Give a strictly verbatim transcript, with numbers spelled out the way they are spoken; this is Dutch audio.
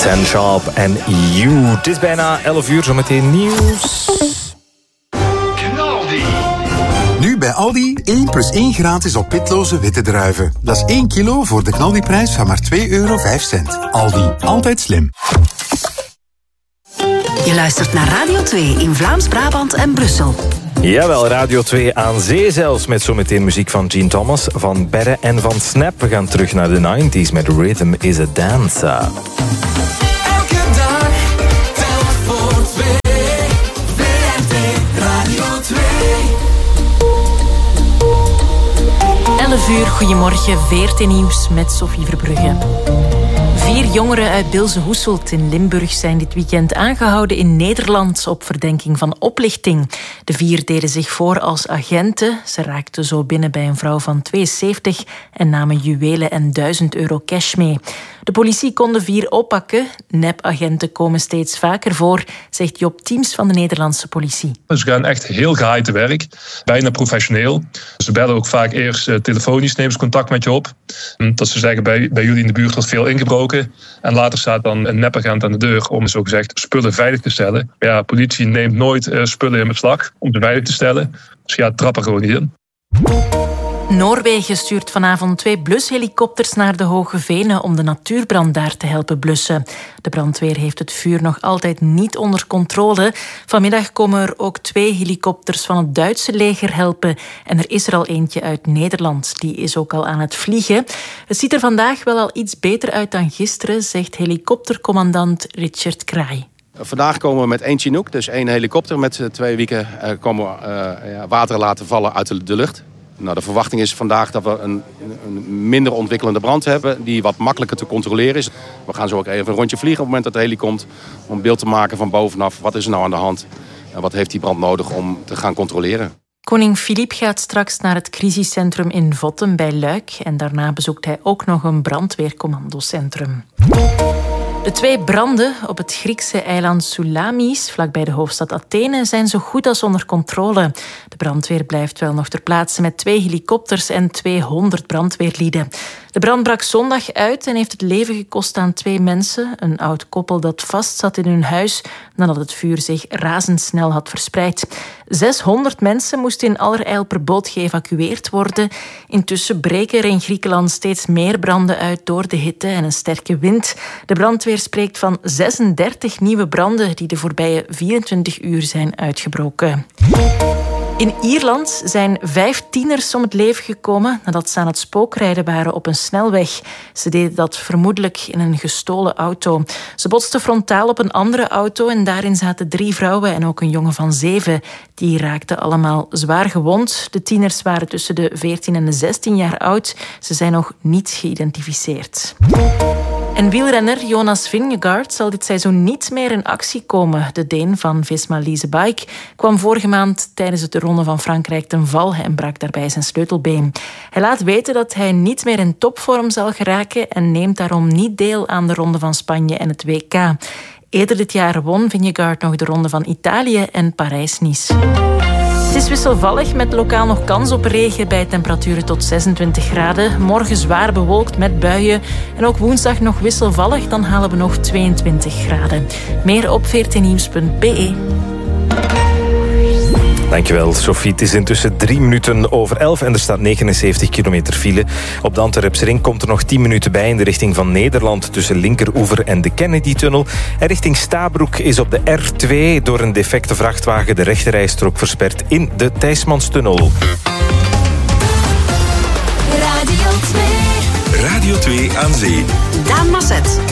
Ten Sharp en You. Het is bijna elf uur, zometeen nieuws. Nu bij Aldi één plus één gratis op pitloze witte druiven. Dat is één kilo voor de knaldiprijs van maar twee euro vijf cent. Aldi, altijd slim. Je luistert naar Radio twee in Vlaams-Brabant en Brussel. Jawel, Radio twee aan zee zelfs, met zometeen muziek van Gene Thomas, van Berre en van Snap. We gaan terug naar de nineties met Rhythm is a Dancer. Elke dag, telk voor twee, V R T Radio twee. elf uur, goedemorgen, V R T Nieuws met Sophie Verbrugge. Vier jongeren uit Bilze-Hoeselt in Limburg zijn dit weekend aangehouden in Nederland op verdenking van oplichting. De vier deden zich voor als agenten. Ze raakten zo binnen bij een vrouw van tweeënzeventig en namen juwelen en duizend euro cash mee. De politie kon de vier oppakken. Nepagenten komen steeds vaker voor, zegt Job Teams van de Nederlandse politie. Ze gaan echt heel geheim te werk, bijna professioneel. Ze bellen ook vaak eerst uh, telefonisch, nemen ze contact met je op. Dat ze zeggen, bij, bij jullie in de buurt wordt veel ingebroken. En later staat dan een nepagent aan de deur om zogezegd spullen veilig te stellen. Maar ja, politie neemt nooit uh, spullen in beslag om ze veilig te stellen. Dus ja, trap er gewoon niet in. Noorwegen stuurt vanavond twee blushelikopters naar de Hoge Venen om de natuurbrand daar te helpen blussen. De brandweer heeft het vuur nog altijd niet onder controle. Vanmiddag komen er ook twee helikopters van het Duitse leger helpen. En er is er al eentje uit Nederland. Die is ook al aan het vliegen. Het ziet er vandaag wel al iets beter uit dan gisteren, zegt helikoptercommandant Richard Kraai. Vandaag komen we met één Chinook, dus één helikopter met twee wieken uh, komen we uh, ja, water laten vallen uit de lucht. Nou, de verwachting is vandaag dat we een, een minder ontwikkelende brand hebben die wat makkelijker te controleren is. We gaan zo ook even een rondje vliegen op het moment dat de heli komt om een beeld te maken van bovenaf. Wat is er nou aan de hand en wat heeft die brand nodig om te gaan controleren? Koning Filip gaat straks naar het crisiscentrum in Votten bij Luik en daarna bezoekt hij ook nog een brandweercommandocentrum. De twee branden op het Griekse eiland Soulamis, vlakbij de hoofdstad Athene, zijn zo goed als onder controle. De brandweer blijft wel nog ter plaatse met twee helikopters en tweehonderd brandweerlieden. De brand brak zondag uit en heeft het leven gekost aan twee mensen. Een oud koppel dat vastzat in hun huis nadat het vuur zich razendsnel had verspreid. zeshonderd mensen moesten in allerijl per boot geëvacueerd worden. Intussen breken er in Griekenland steeds meer branden uit door de hitte en een sterke wind. De brandweer spreekt van zesendertig nieuwe branden die de voorbije vierentwintig uur zijn uitgebroken. In Ierland zijn vijf tieners om het leven gekomen nadat ze aan het spookrijden waren op een snelweg. Ze deden dat vermoedelijk in een gestolen auto. Ze botsten frontaal op een andere auto en daarin zaten drie vrouwen en ook een jongen van zeven. Die raakten allemaal zwaar gewond. De tieners waren tussen de veertien en de zestien jaar oud. Ze zijn nog niet geïdentificeerd. En wielrenner Jonas Vingegaard zal dit seizoen niet meer in actie komen. De Deen van Visma Lease Bike kwam vorige maand tijdens de Ronde van Frankrijk ten val en brak daarbij zijn sleutelbeen. Hij laat weten dat hij niet meer in topvorm zal geraken en neemt daarom niet deel aan de Ronde van Spanje en het W K. Eerder dit jaar won Vingegaard nog de Ronde van Italië en Parijs-Nice. Het is wisselvallig met lokaal nog kans op regen bij temperaturen tot zesentwintig graden. Morgen zwaar bewolkt met buien. En ook woensdag nog wisselvallig, dan halen we nog tweeëntwintig graden. Meer op v r t nieuws punt b e. Dankjewel, Sophie. Het is intussen drie minuten over elf en er staat negenenzeventig kilometer file. Op de Antwerpse ring komt er nog tien minuten bij in de richting van Nederland tussen Linkeroever en de Kennedy-tunnel. En richting Stabroek is op de R twee door een defecte vrachtwagen de rechterrijstrook versperd in de Thijsmanstunnel. Radio twee. Radio twee aan zee. Daan Masset.